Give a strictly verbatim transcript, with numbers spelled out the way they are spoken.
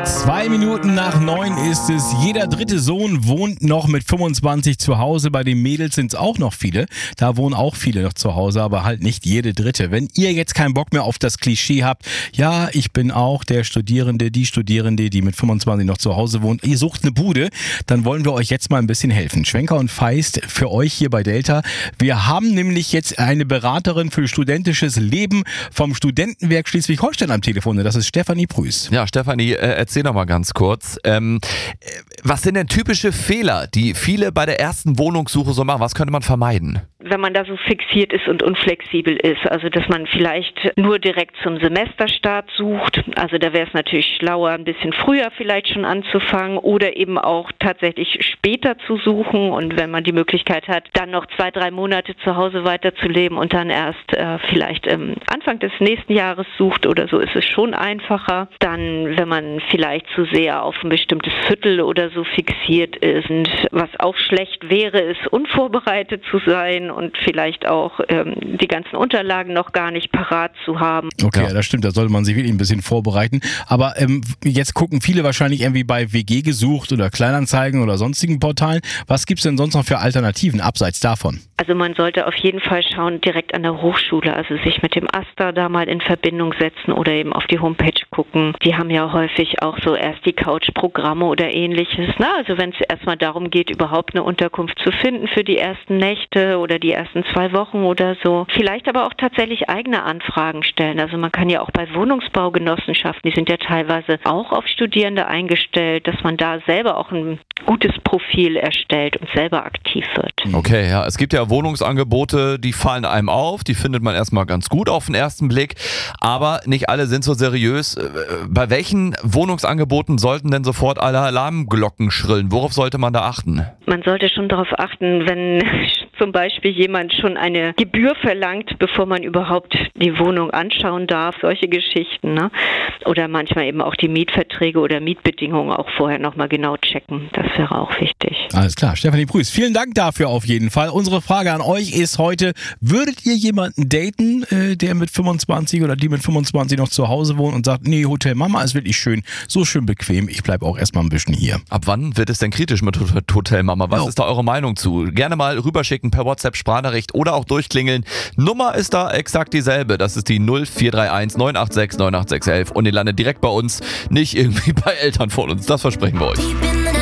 Zwei Minuten nach neun ist es. Jeder dritte Sohn wohnt noch mit fünfundzwanzig zu Hause. Bei den Mädels sind es auch noch viele. Da wohnen auch viele noch zu Hause, aber halt nicht jede dritte. Wenn ihr jetzt keinen Bock mehr auf das Klischee habt, ja, ich bin auch der Studierende, die Studierende, die mit fünfundzwanzig noch zu Hause wohnt, ihr sucht eine Bude, dann wollen wir euch jetzt mal ein bisschen helfen. Schwenker und Feist für euch hier bei Delta. Wir haben nämlich jetzt eine Beraterin für studentisches Leben vom Studentenwerk Schleswig-Holstein am Telefon. Das ist Stefanie Prüß. Ja, Stefanie, äh, erzähl doch mal ganz kurz. Ähm, was sind denn typische Fehler, die viele bei der ersten Wohnungssuche so machen? Was könnte man vermeiden? Wenn man da so fixiert ist und unflexibel ist, also dass man vielleicht nur direkt zum Semesterstart sucht, also da wäre es natürlich schlauer, ein bisschen früher vielleicht schon anzufangen oder eben auch tatsächlich später zu suchen und wenn man die Möglichkeit hat, dann noch zwei, drei Monate zu Hause weiterzuleben und dann erst äh, vielleicht ähm, Anfang des nächsten Jahres sucht oder so, ist es schon einfacher. Dann, wenn man vielleicht zu sehr auf ein bestimmtes Viertel oder so fixiert ist und was auch schlecht wäre, ist unvorbereitet zu sein und vielleicht auch ähm, die ganzen Unterlagen noch gar nicht parat zu haben. Okay, ja. Das stimmt, da sollte man sich wirklich ein bisschen vorbereiten. Aber ähm, jetzt gucken viele wahrscheinlich irgendwie bei W G gesucht oder Kleinanzeigen oder sonstigen Portalen. Was gibt es denn sonst noch für Alternativen abseits davon? Also man sollte auf jeden Fall schauen, direkt an der Hochschule, also sich mit dem AStA da mal in Verbindung setzen oder eben auf die Homepage gucken. Die haben ja häufig auch so erst die Couch-Programme oder ähnliches. Na, also wenn es erstmal darum geht, überhaupt eine Unterkunft zu finden für die ersten Nächte oder die ersten zwei Wochen oder so. Vielleicht aber auch tatsächlich eigene Anfragen stellen. Also man kann ja auch bei Wohnungsbaugenossenschaften, die sind ja teilweise auch auf Studierende eingestellt, dass man da selber auch ein gutes Profil erstellt und selber aktiv wird. Okay, ja, es gibt ja Wohnungsangebote, die fallen einem auf, die findet man erstmal ganz gut auf den ersten Blick, aber nicht alle sind so seriös. Bei welchen Wohnungsangeboten sollten denn sofort alle Alarmglocken schrillen? Worauf sollte man da achten? Man sollte schon darauf achten, wenn zum Beispiel jemand schon eine Gebühr verlangt, bevor man überhaupt die Wohnung anschauen darf, solche Geschichten, ne? Oder manchmal eben auch die Mietverträge oder Mietbedingungen auch vorher nochmal genau checken. Das wäre auch wichtig. Alles klar, Stefanie Prüß, vielen Dank dafür auf jeden Fall. Unsere Frage an euch ist heute, würdet ihr jemanden daten, äh, der mit fünfundzwanzig oder die mit fünfundzwanzig noch zu Hause wohnt und sagt, nee, Hotel Mama ist wirklich schön, so schön bequem, ich bleibe auch erstmal ein bisschen hier. Ab wann wird es denn kritisch mit Hotel Mama? Was Ja. ist da eure Meinung zu? Gerne mal rüberschicken per WhatsApp, Sprachnachricht oder auch durchklingeln. Nummer ist da exakt dieselbe. Das ist die null vier drei eins neun acht sechs neun acht sechs eins und ihr landet direkt bei uns, nicht irgendwie bei Eltern von uns. Das versprechen wir euch.